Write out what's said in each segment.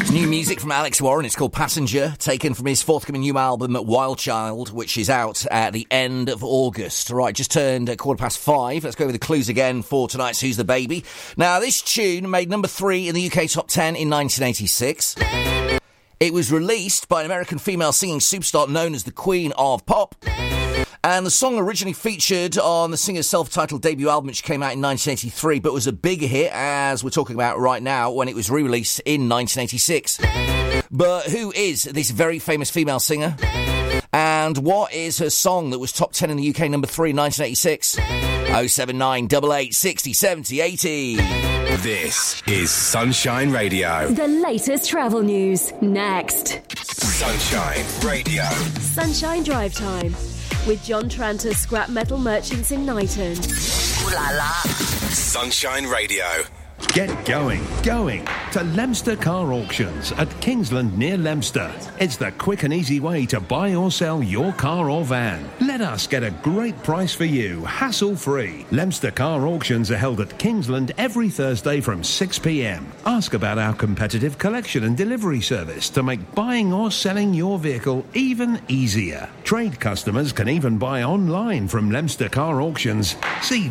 New music from Alex Warren. It's called Passenger, taken from his forthcoming new album, Wild Child, which is out at the end of August. Right, just turned 5:15. Let's go over the clues again for tonight's Who's the Baby. Now, this tune made number 3 in the UK Top 10 in 1986. It was released by an American female singing superstar known as the Queen of Pop. And the song originally featured on the singer's self-titled debut album, which came out in 1983, but was a bigger hit, as we're talking about right now, when it was re-released in 1986. But who is this very famous female singer? And what is her song that was top 10 in the UK, number 3 in 1986? 079 88 60 70 80. This is Sunshine Radio. The latest travel news, next. Sunshine Radio. Sunshine Drive Time with John Tranter, Scrap Metal Merchants in Knighton. Ooh la la. Sunshine Radio. Get going to Leominster Car Auctions at Kingsland near Leominster. It's the quick and easy way to buy or sell your car or van. Let us get a great price for you, hassle-free. Leominster Car Auctions are held at Kingsland every Thursday from 6 p.m. Ask about our competitive collection and delivery service to make buying or selling your vehicle even easier. Trade customers can even buy online from Leominster Car Auctions. See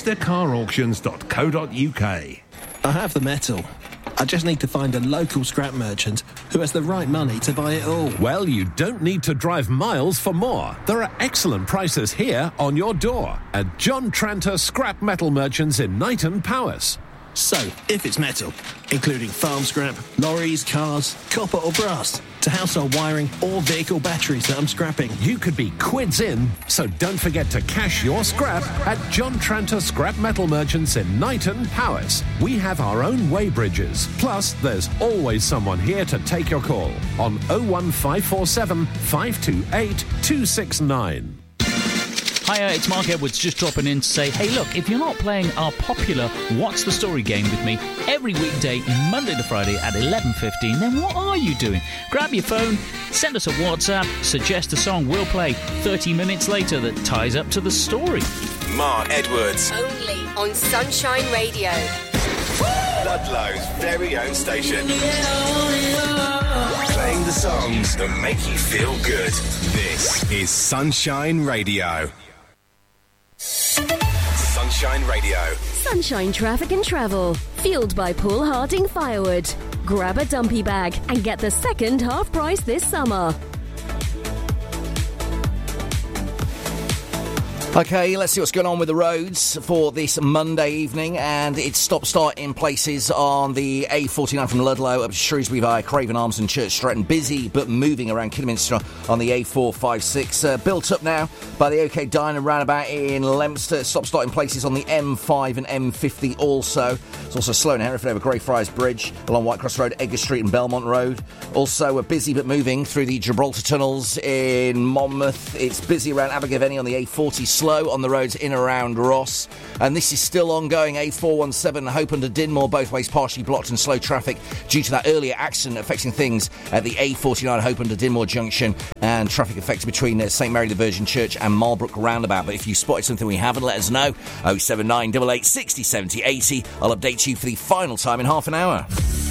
leominstercarauctions.co.uk. I have the metal. I just need to find a local scrap merchant who has the right money to buy it all. Well, you don't need to drive miles for more. There are excellent prices here on your door at John Tranter Scrap Metal Merchants in Knighton, Powys. So, if it's metal, including farm scrap, lorries, cars, copper or brass, to household wiring or vehicle batteries that I'm scrapping, you could be quids in, so don't forget to cash your scrap at John Tranter Scrap Metal Merchants in Knighton, Powys. We have our own weighbridges, plus there's always someone here to take your call on 01547 528 269. Hiya, it's Mark Edwards just dropping in to say, hey look, if you're not playing our popular What's the Story game with me every weekday, Monday to Friday at 11:15, then what are you doing? Grab your phone, send us a WhatsApp, suggest a song we'll play 30 minutes later that ties up to the story. Mark Edwards. Only on Sunshine Radio. Ludlow's very own station. Playing the songs that make you feel good. This is Sunshine Radio. Sunshine Radio. Sunshine Traffic and Travel. Fueled by Paul Harding Firewood. Grab a dumpy bag and get the second half price this summer. OK, let's see what's going on with the roads for this Monday evening. And it's stop-start in places on the A49 from Ludlow up to Shrewsbury via Craven Arms and Church Stretton. Busy but moving around Kidderminster on the A456. Built up now by the OK Diner roundabout in Leominster. Stop-start in places on the M5 and M50 also. It's also slow in Hereford over Greyfriars Bridge, along Whitecross Road, Edgar Street and Belmont Road. Also busy but moving through the Gibraltar tunnels in Monmouth. It's busy around Abergavenny on the A40, slow on the roads in and around Ross. And this is still ongoing. A417 Hope under Dinmore, both ways partially blocked and slow traffic due to that earlier accident affecting things at the A49 Hope under Dinmore junction, and traffic affected between St Mary the Virgin Church and Marlbrook roundabout. But if you spotted something we haven't, let us know. 079 88 60 70 80. I'll update you for the final time in half an hour.